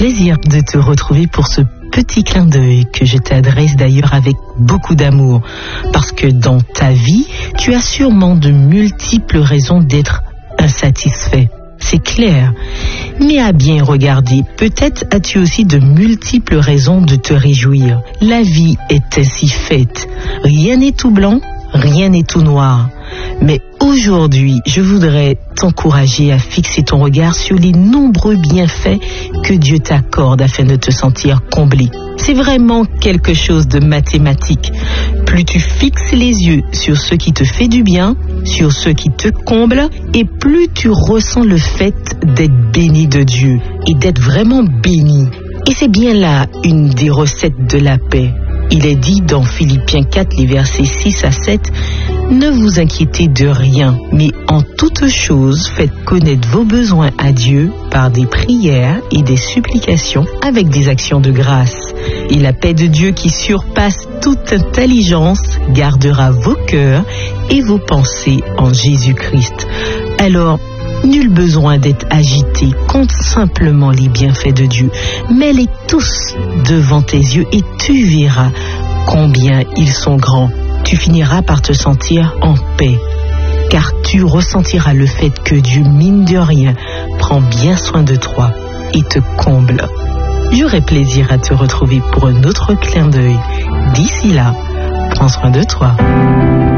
plaisir de te retrouver pour ce petit clin d'œil que je t'adresse d'ailleurs avec beaucoup d'amour. Parce que dans ta vie, tu as sûrement de multiples raisons d'être insatisfait. C'est clair. Mais à bien regarder, peut-être as-tu aussi de multiples raisons de te réjouir. La vie est ainsi faite. Rien n'est tout blanc, rien n'est tout noir. Mais aujourd'hui, je voudrais t'encourager à fixer ton regard sur les nombreux bienfaits que Dieu t'accorde afin de te sentir comblé. C'est vraiment quelque chose de mathématique. Plus tu fixes les yeux sur ce qui te fait du bien, sur ce qui te comble, et plus tu ressens le fait d'être béni de Dieu et d'être vraiment béni. Et c'est bien là une des recettes de la paix. Il est dit dans Philippiens 4, les versets 6 à 7, « Ne vous inquiétez de rien, mais en toutes choses, faites connaître vos besoins à Dieu par des prières et des supplications avec des actions de grâce. Et la paix de Dieu qui surpasse toute intelligence gardera vos cœurs et vos pensées en Jésus-Christ. » Alors, nul besoin d'être agité, compte simplement les bienfaits de Dieu. Mets-les tous devant tes yeux et tu verras combien ils sont grands. Tu finiras par te sentir en paix, car tu ressentiras le fait que Dieu, mine de rien, prend bien soin de toi et te comble. J'aurai plaisir à te retrouver pour un autre clin d'œil. D'ici là, prends soin de toi.